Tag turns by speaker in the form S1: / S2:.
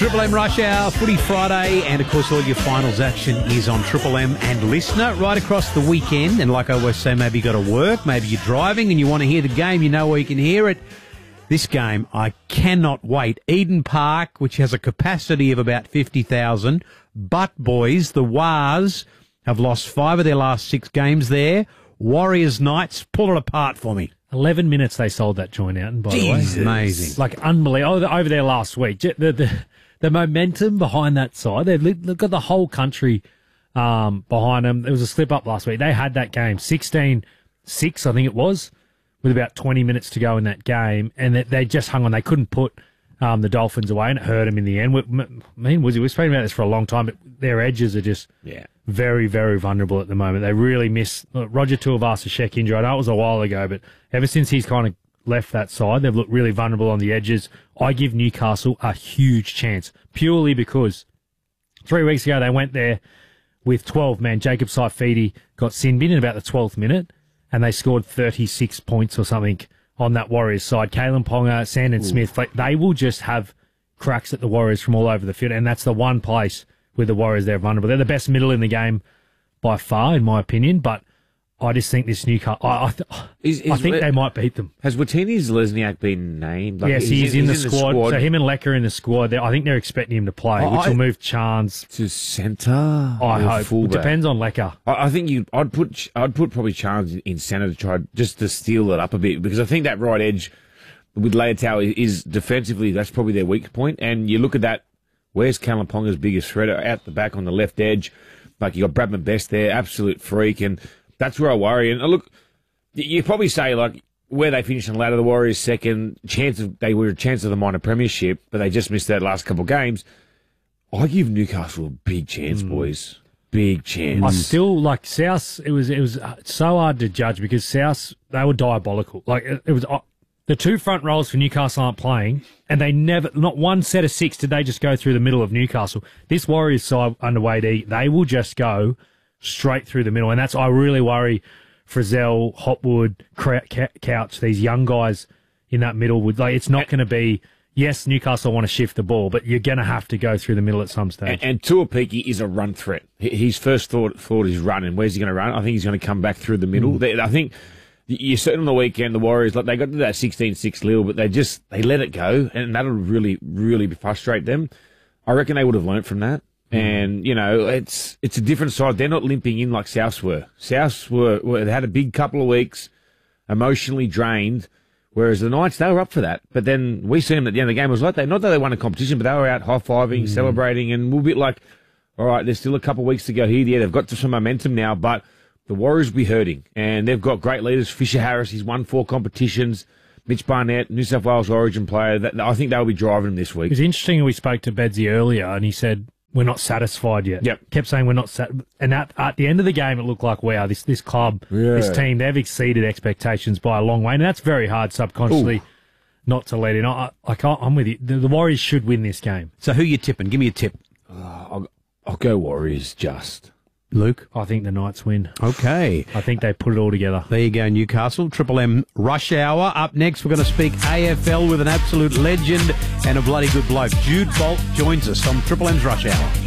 S1: Triple M Rush Hour, Footy Friday, and of course all your finals action is on Triple M and Listener right across the weekend. And like I always say, maybe you got to work, maybe you're driving and you want to hear the game, you know where you can hear it. This game, I cannot wait. Eden Park, which has a capacity of about 50,000. But, boys, the Wars have lost 5 of their last 6 games there. Warriors Knights, pull it apart for me.
S2: 11 minutes they sold that joint out, and by the way.
S1: Amazing.
S2: Like, unbelievable. Over there last week. The momentum behind that side, they've got the whole country behind them. There was a slip-up last week. They had that game, 16-6, I think it was, with about 20 minutes to go in that game, and they just hung on. They couldn't put the Dolphins away, and it hurt them in the end. Me and Woodsy, we've spoken about this for a long time, but their edges are just very, very vulnerable at the moment. They really miss Roger Tuivasa-Sheck injury. I know it was a while ago, but ever since he's kind of left that side, they've looked really vulnerable on the edges. I give Newcastle a huge chance, purely because 3 weeks ago they went there with 12 men. Jacob Saifidi got sin bin in about the 12th minute, and they scored 36 points or something on that Warriors side. Kalen Ponga, Sandon Smith, they will just have cracks at the Warriors from all over the field, and that's the one place with the Warriors they're vulnerable. They're the best middle in the game by far, in my opinion, but I just think this Newcastle, I think they might beat them.
S3: Has Watini-Zelezniak been named?
S2: Yes, he's in the squad. So him and Lecker are in the squad. I think they're expecting him to play, which will move Chance
S3: to centre.
S2: I hope.
S3: Fullback.
S2: It depends on Lecker.
S3: I think I'd put probably Chance in centre to try just to steal it up a bit, because I think that right edge with Leitao is defensively, that's probably their weak point. And you look at that, where's Kalen Ponga's biggest threat? Out the back on the left edge. Like, you got Bradman Best there, absolute freak, and that's where I worry. And look, you probably say, like, where they finished in the ladder, the Warriors second, they were a chance of the minor premiership, but they just missed that last couple of games. I give Newcastle a big chance, boys. Big chance.
S2: I still, like, South, it was so hard to judge because South, they were diabolical. Like, it was the 2 front rows for Newcastle aren't playing, and they never, not one set of 6 did they just go through the middle of Newcastle. This Warriors side under Wade, they will just go straight through the middle, and I really worry Frizzell, Hopwood, Couch, these young guys in that middle. It's not going to be, yes, Newcastle want to shift the ball, but you're going to have to go through the middle at some stage.
S3: And Tuapiki is a run threat. His first thought is run, and where's he going to run? I think he's going to come back through the middle. I think you said on the weekend, the Warriors, like, they got to that 16-6 Lille, but they let it go, and that'll really, really frustrate them. I reckon they would have learnt from that. And, you know, it's a different side. They're not limping in like Souths were. Souths they had a big couple of weeks, emotionally drained, whereas the Knights, they were up for that. But then we see them at the end of the game. It was like not that they won a competition, but they were out high-fiving, celebrating, and we're a bit like, all right, there's still a couple of weeks to go here. Yeah, they've got some momentum now, but the Warriors will be hurting. And they've got great leaders. Fisher Harris, he's won 4 competitions. Mitch Barnett, New South Wales Origin player. I think they'll be driving him this week.
S2: It's interesting, we spoke to Bedsy earlier, and he said, we're not satisfied yet.
S3: Yep.
S2: Kept saying we're not and at the end of the game, it looked like, wow, this club, this team, they've exceeded expectations by a long way. And that's very hard subconsciously not to let in. I'm with you. The Warriors should win this game.
S1: So who you tipping? Give me a tip.
S3: I'll go Warriors just.
S1: Luke?
S2: I think the Knights win.
S1: Okay.
S2: I think they put it all together.
S1: There you go, Newcastle. Triple M Rush Hour. Up next, we're going to speak AFL with an absolute legend and a bloody good bloke. Jude Bolt joins us on Triple M's Rush Hour.